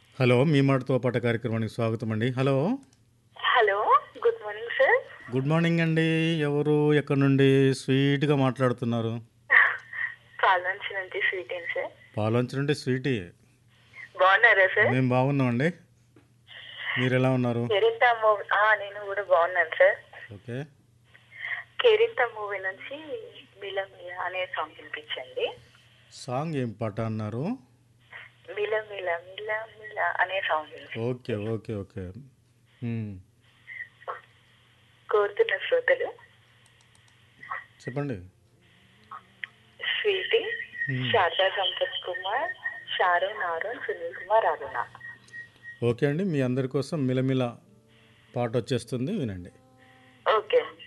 Hello! మీ మాటతో పాట కార్యక్రమానికి స్వాగతం అండి. Hello! Hello. Good morning sir. Good morning అండి. ఎవరు? ఎక్కడి నుండి? స్వీట్‌గా మాట్లాడుతున్నారు. పాల్వంచి నుంచి స్వీటేం సార్. పాల్వంచి నుండి స్వీటీ. బాగున్నారా సార్? మేము బాగున్నామండి. మీరెలా ఉన్నారు? కేరింత మూవీ నేను కూడా బాగున్నాను సార్. ఓకే. కేరింత మూవీ నుంచి మిలమిల అనే సాంగ్ వినిపించండి. సాంగ్ ఏం పాట అన్నారు? మిలమిల మిలమిల అనే సాంగ్ ఓకే. ఓకే. ఓకే. హ్మ్. కోరుతున్న శ్రోతలు చెప్పండి. స్వీటీ, హ్మ్. శారదా సంపత్ కుమార్, షారోన్ ఆరోన్, సునీల్ కుమార్ అరుణ. ఓకే అండి. మీ అందరి కోసం మిలమిల పాట వచ్చేస్తుంది వినండి. ఓకే.